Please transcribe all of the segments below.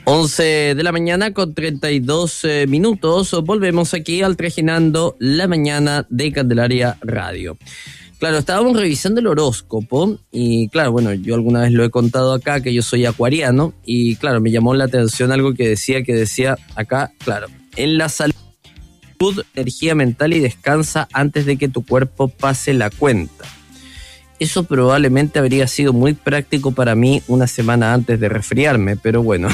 11 de la mañana con 32 minutos. Volvemos aquí al Trajinando la Mañana de Candelaria Radio. Claro, estábamos revisando el horóscopo y claro, bueno, yo alguna vez lo he contado acá que yo soy acuariano y claro, me llamó la atención algo que decía acá, claro, en la salud, energía mental y descansa antes de que tu cuerpo pase la cuenta. Eso probablemente habría sido muy práctico para mí una semana antes de resfriarme, pero bueno.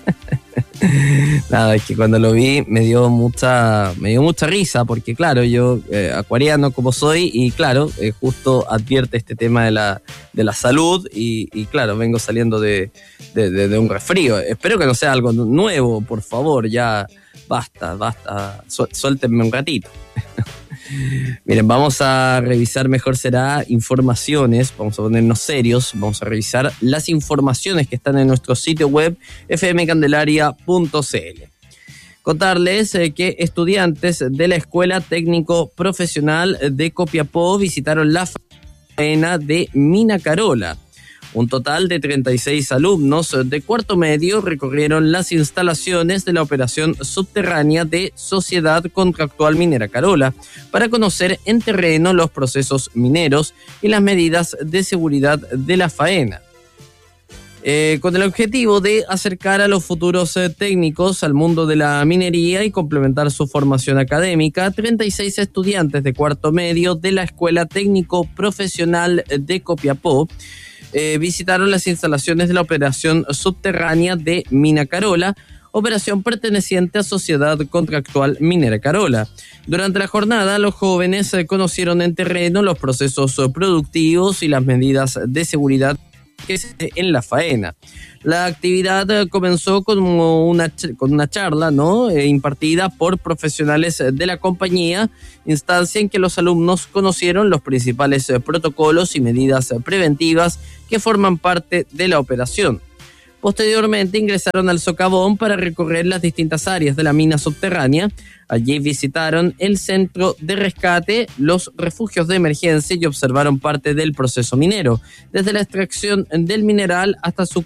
Nada, es que cuando lo vi me dio mucha risa, porque claro, yo acuariano como soy, y claro, justo advierte este tema de la salud, y claro, vengo saliendo de un resfrío. Espero que no sea algo nuevo, por favor, ya basta, suéltenme un ratito. Miren, vamos a revisar, mejor será, informaciones, vamos a ponernos serios, vamos a revisar las informaciones que están en nuestro sitio web fmcandelaria.cl. Contarles que estudiantes de la Escuela Técnico Profesional de Copiapó visitaron la faena de Mina Carola. Un total de 36 alumnos de cuarto medio recorrieron las instalaciones de la operación subterránea de Sociedad Contractual Minera Carola para conocer en terreno los procesos mineros y las medidas de seguridad de la faena. Con el objetivo de acercar a los futuros técnicos al mundo de la minería y complementar su formación académica, 36 estudiantes de cuarto medio de la Escuela Técnico Profesional de Copiapó visitaron las instalaciones de la operación subterránea de Mina Carola, operación perteneciente a Sociedad Contractual Minera Carola. Durante la jornada, los jóvenes conocieron en terreno los procesos productivos y las medidas de seguridad que se en la faena. La actividad comenzó con una charla, ¿no? Impartida por profesionales de la compañía, instancia en que los alumnos conocieron los principales protocolos y medidas preventivas que forman parte de la operación. Posteriormente ingresaron al socavón para recorrer las distintas áreas de la mina subterránea. Allí visitaron el centro de rescate, los refugios de emergencia y observaron parte del proceso minero, desde la extracción del mineral hasta su